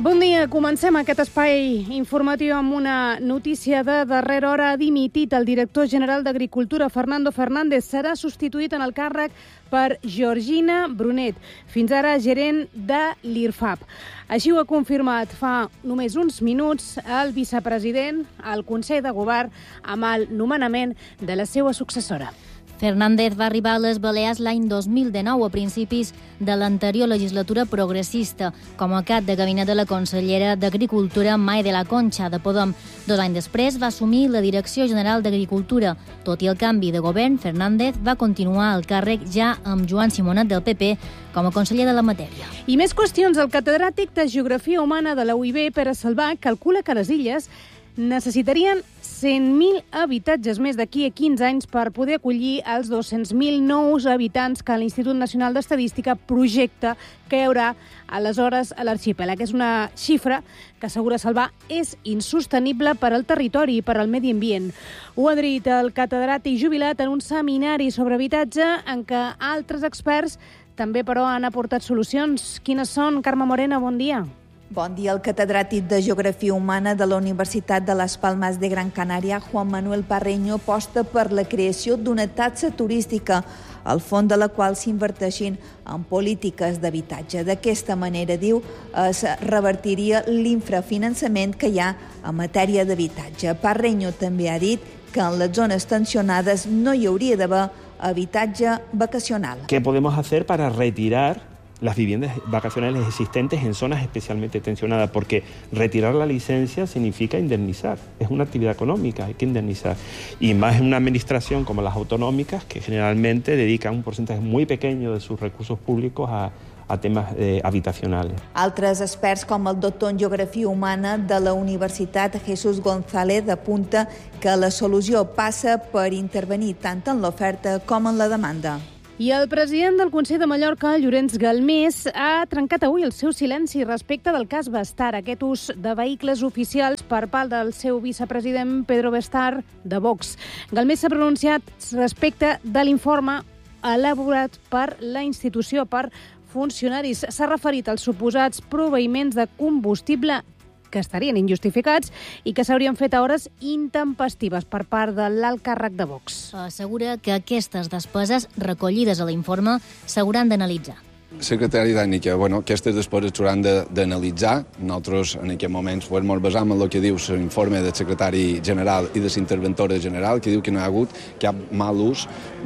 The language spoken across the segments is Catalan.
Bon dia, comencem aquest espai informatiu amb una notícia de darrera hora. Ha dimitit el director general d'Agricultura, Fernando Fernández. Serà substituït en el càrrec per Georgina Brunet, fins ara gerent de l'IRFAP. Així ho ha confirmat fa només uns minuts el vicepresident al Consell de Govern amb el nomenament de la seva successora. Fernández va arribar a les Balears l'any 2019, a principis de l'anterior legislatura progressista, com a cap de gabinet de la consellera d'Agricultura May de la Concha, de Podem. 2 anys després va assumir la Direcció General d'Agricultura. Tot i el canvi de govern, Fernández va continuar al càrrec ja amb Joan Simonet del PP com a conseller de la matèria. I més qüestions. El catedràtic de Geografia Humana de la UIB, Pere Salvà, calcula que les illes necessitarien 100.000 habitatges més d'aquí a 15 anys per poder acollir els 200.000 nous habitants que l'Institut Nacional d'Estadística projecta que hi haurà aleshores a l'arxipèlag. És una xifra que, assegura Salvà, és insostenible per al territori i per al medi ambient. Ho ha dit el catedràtic jubilat en un seminari sobre habitatge en què altres experts també, però, han aportat solucions. Quines són? Carme Morena, bon dia. Bon dia. El catedràtic de Geografia Humana de la Universitat de Las Palmas de Gran Canària, Juan Manuel Parreño, aposta per la creació d'una taxa turística, al fons de la qual s'inverteixin en polítiques d'habitatge. D'aquesta manera, diu, es revertiria l'infrafinançament que hi ha en matèria d'habitatge. Parreño també ha dit que en les zones tensionades no hi hauria d'haver habitatge vacacional. ¿Qué podemos hacer para retirar las viviendas vacacionales existentes en zonas especialmente tensionadas? Porque retirar la licencia significa indemnizar. Es una actividad económica, hay que indemnizar. Y más en una administración como las autonómicas, que generalmente dedican un porcentaje muy pequeño de sus recursos públicos a temas habitacionales. Altres experts, com el doctor en Geografia Humana de la Universitat, Jesús González, apunta que la solució passa per intervenir tant en l'oferta com en la demanda. I el president del Consell de Mallorca, Llorenç Galmés, ha trencat avui el seu silenci respecte del cas Bestar, aquest ús de vehicles oficials per part del seu vicepresident Pedro Bestar de Vox. Galmés s'ha pronunciat respecte de l'informe elaborat per la institució per funcionaris. S'ha referit als suposats proveïments de combustible que estarien injustificats i que s'haurien fet a hores intempestives per part de l'alt càrrec de Vox. Assegura que aquestes despeses recollides a l'informe s'hauran d'analitzar. Secretari tècnica, aquestes despeses s'hauran d'analitzar. Nosaltres, en aquest moment, ens basam en el que diu l'informe del secretari general i de l'interventora general, que diu que no hi ha hagut cap mal ús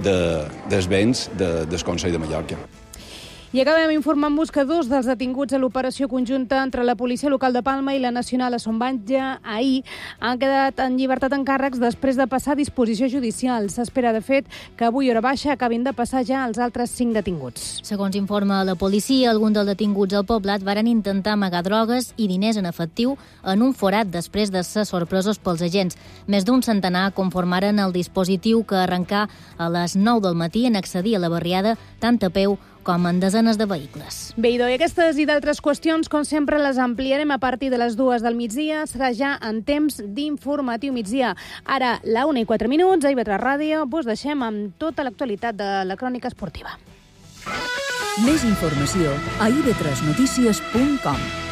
dels béns del Consell de Mallorca. I acabem informant-vos que 2 dels detinguts a l'operació conjunta entre la policia local de Palma i la nacional a Son Batlle ahir han quedat en llibertat en càrrecs després de passar a disposició judicial. S'espera, de fet, que avui, hora baixa, acabin de passar ja els altres 5 detinguts. Segons informa la policia, alguns dels detinguts al poblat varen intentar amagar drogues i diners en efectiu en un forat després de ser sorpresos pels agents. Més d'un centenar conformaren el dispositiu que arrencà a les 9 del matí en accedir a la barriada tant a peu com en desenes de vehicles. Bé, i aquestes i d'altres qüestions, com sempre, les ampliarem a partir de les 2 del migdia. Serà ja en temps d'informatiu migdia. Ara, la 1:04, a IB3 Ràdio, vos deixem amb tota l'actualitat de la crònica esportiva. Més informació a ib3notícies.com.